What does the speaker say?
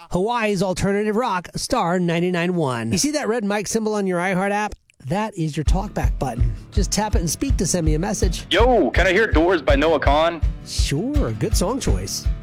Hawaii's alternative rock, Star 99.1. You see that red mic symbol on your iHeart app? That is your talkback button. Just tap it and speak to send me a message. Yo, can I hear Doors by Noah Kahan? Sure, good song choice.